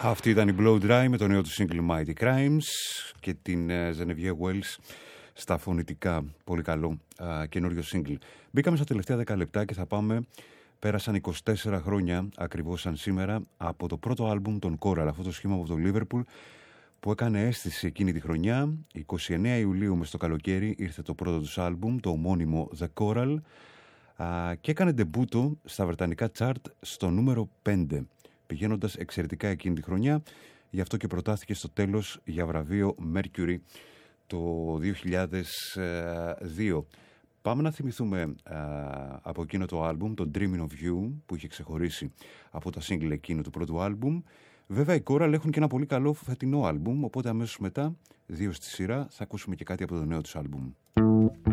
Αυτή ήταν η Blow Dry με το νέο του single Mighty Crimes και την Genevieve Wells στα φωνητικά. Πολύ καλό καινούριο single. Μπήκαμε στα τελευταία 10 λεπτά και θα πάμε. Πέρασαν 24 χρόνια ακριβώς σαν σήμερα από το πρώτο άλμπουμ των Coral, αυτό το σχήμα από το Liverpool που έκανε αίσθηση εκείνη τη χρονιά. 29 Ιουλίου μες στο καλοκαίρι ήρθε το πρώτο τους άλμπουμ, το ομώνυμο The Coral, και έκανε ντεμπούτο στα βρετανικά chart στο νούμερο 5, πηγαίνοντας εξαιρετικά εκείνη τη χρονιά. Γι' αυτό και προτάθηκε στο τέλος για βραβείο Mercury το 2002. Πάμε να θυμηθούμε από εκείνο το άλμπουμ, το Dreaming of You, που είχε ξεχωρίσει από τα single εκείνου του πρώτου άλμπουμ. Βέβαια οι Coral έχουν και ένα πολύ καλό φετινό άλμπουμ, οπότε αμέσως μετά, δύο στη σειρά, θα ακούσουμε και κάτι από το νέο τους άλμπουμ.